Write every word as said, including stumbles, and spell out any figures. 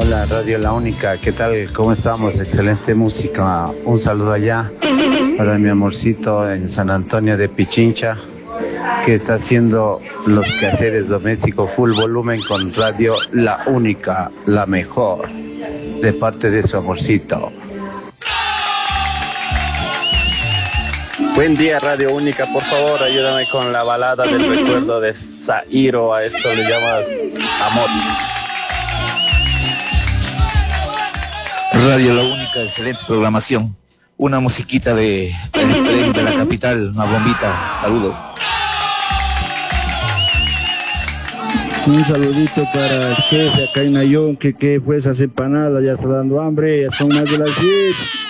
Hola, Radio La Única, ¿qué tal? ¿Cómo estamos? Excelente música. Un saludo allá para mi amorcito en San Antonio de Pichincha, que está haciendo los quehaceres domésticos full volumen con Radio La Única, la mejor, de parte de su amorcito. Buen día, Radio Única, por favor, ayúdame con la balada del recuerdo de Zairo. A esto le llamas amor. Radio La Única, excelente programación. Una musiquita de el tren de la capital, una bombita. Saludos. Un saludito para el jefe acá en Nayón, que qué fue esas empanadas, ya está dando hambre, ya son más de las diez.